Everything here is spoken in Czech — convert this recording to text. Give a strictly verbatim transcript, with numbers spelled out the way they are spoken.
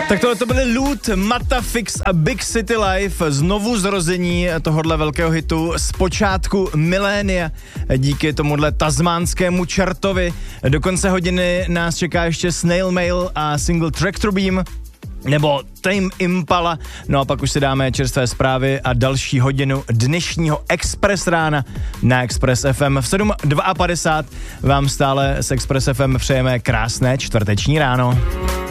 Tak tohle to byly Loot, Matafix a Big City Life, znovu zrození tohohle velkého hitu z počátku milénia díky tomuhle tasmánskému čertovi. Do konce hodiny nás čeká ještě Snail Mail a single Tractor Beam, nebo Tame Impala, no a pak už si dáme čerstvé zprávy a další hodinu dnešního Express rána na Express F M. V sedm padesát dva vám stále s Express F M přejeme krásné čtvrteční ráno.